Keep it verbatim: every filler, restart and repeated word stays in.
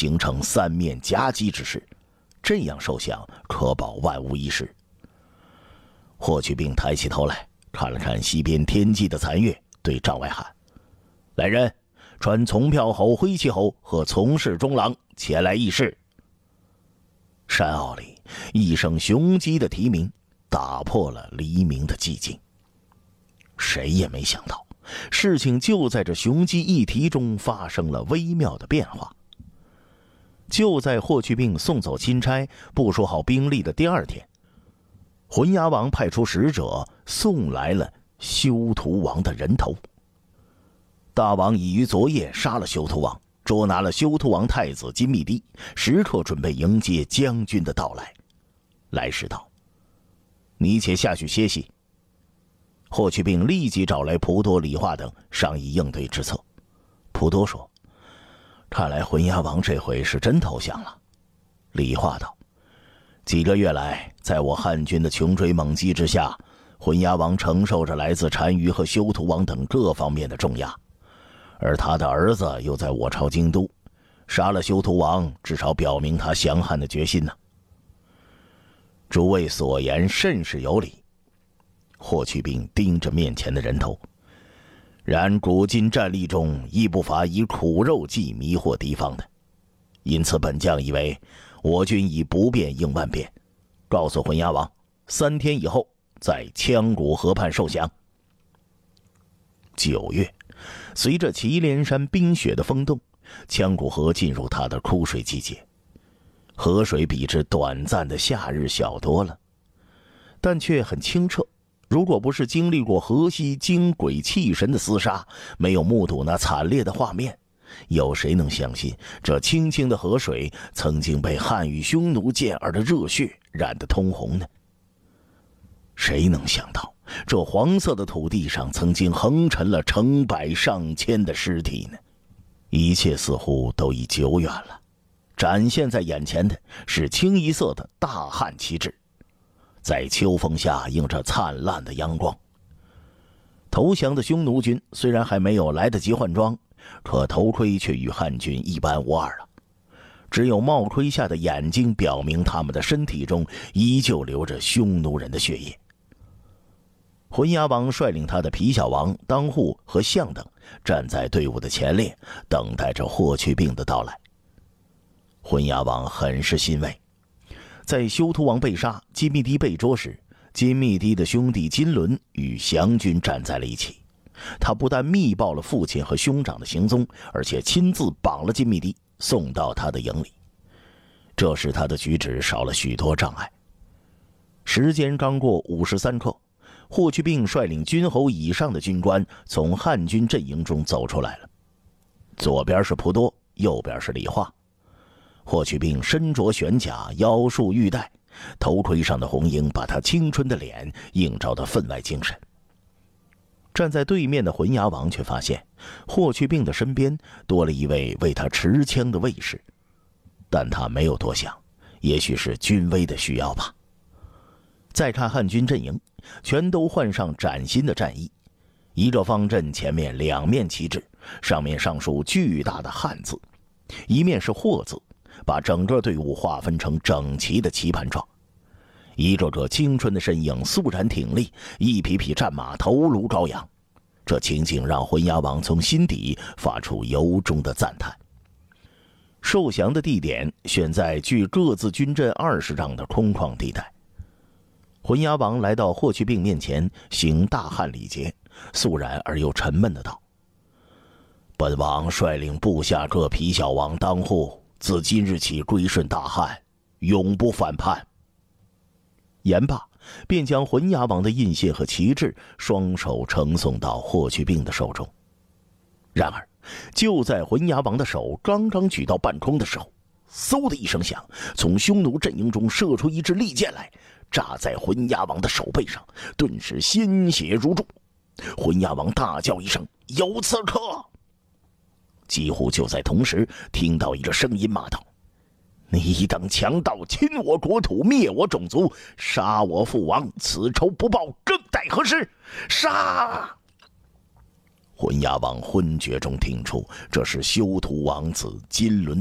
形成三面夹击之势，这样受降可保万无一失。霍去病抬起头来，看了看西边天际的残月，对帐外喊：“来人，传从票侯、徽齐侯和从事中郎前来议事。”山坳里一声雄鸡的啼鸣打破了黎明的寂静。谁也没想到，事情就在这雄鸡一啼中发生了微妙的变化。就在霍去病送走钦差、部署好兵力的第二天，浑牙王派出使者送来了修图王的人头。大王已于昨夜杀了修图王，捉拿了修图王太子金密帝，时刻准备迎接将军的到来。来使道：“你且下去歇息。”霍去病立即找来蒲多、李化等商议应对之策。蒲多说：“看来浑牙王这回是真投降了。”李化道：“几个月来，在我汉军的穷追猛击之下，浑牙王承受着来自单于和修图王等各方面的重压，而他的儿子又在我朝京都，杀了修图王，至少表明他降汉的决心呢。诸位所言甚是有理。”霍去病盯着面前的人头，然古今战例中亦不乏以苦肉计迷惑敌方的，因此本将以为我军以不变应万变，告诉浑牙王，三天以后在羌谷河畔受降。九月，随着祁连山冰雪的封冻，羌谷河进入它的枯水季节，河水比之短暂的夏日小多了，但却很清澈。如果不是经历过河西精鬼气神的厮杀，没有目睹那惨烈的画面，有谁能相信这清清的河水曾经被汉与匈奴健儿的热血染得通红呢？谁能想到这黄色的土地上曾经横陈了成百上千的尸体呢？一切似乎都已久远了，展现在眼前的是清一色的大汉旗帜，在秋风下映着灿烂的阳光。投降的匈奴军虽然还没有来得及换装，可头盔却与汉军一般无二了。只有帽盔下的眼睛表明他们的身体中依旧流着匈奴人的血液。浑牙王率领他的皮小王、当户和相等站在队伍的前列，等待着霍去病的到来。浑牙王很是欣慰。在修图王被杀、金密帝被捉时，金密帝的兄弟金轮与降军站在了一起。他不但密报了父亲和兄长的行踪，而且亲自绑了金密帝，送到他的营里。这使他的举止少了许多障碍。时间刚过五时三刻，霍去病率领军侯以上的军官从汉军阵营中走出来了。左边是蒲多，右边是李化。霍去病身着玄甲，腰束玉带，头盔上的红缨把他青春的脸映照得分外精神。站在对面的浑牙王却发现，霍去病的身边多了一位为他持枪的卫士，但他没有多想，也许是军威的需要吧。再看汉军阵营，全都换上崭新的战衣，一个方阵前面两面旗帜，上面上书巨大的汉字，一面是霍字，把整个队伍划分成整齐的棋盘状。一个个青春的身影肃然挺立，一匹匹战马头颅高扬。这情景让浑牙王从心底发出由衷的赞叹。受降的地点选在距各自军阵二十丈的空旷地带。浑牙王来到霍去病面前，行大汉礼节，肃然而又沉闷的道：“本王率领部下各皮小王当户，自今日起归顺大汉，永不反叛。”言罢，便将浑牙王的印信和旗帜双手呈送到霍去病的手中。然而，就在浑牙王的手刚刚举到半空的时候，嗖的一声响，从匈奴阵营中射出一支利箭来，炸在浑牙王的手背上，顿时鲜血如注。浑牙王大叫一声：“有刺客！”几乎就在同时，听到一个声音骂道：“你等强盗，侵我国土，灭我种族，杀我父王，此仇不报，更待何时？杀！”浑牙王昏厥中听出，这是修图王子金轮